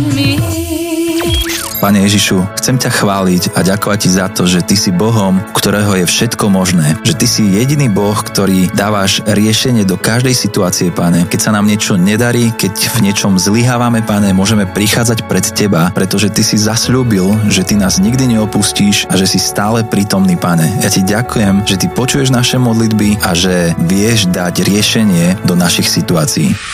Pane Ježišu, chcem ťa chváliť a ďakovať ti za to, že ty si Bohom, u ktorého je všetko možné. Že ty si jediný Boh, ktorý dávaš riešenie do každej situácie, Pane. Keď sa nám niečo nedarí, keď v niečom zlyhávame, Pane, môžeme prichádzať pred teba, pretože ty si zasľúbil, že ty nás nikdy neopustíš a že si stále prítomný, Pane. Ja ti ďakujem, že ty počuješ naše modlitby a že vieš dať riešenie do našich situácií.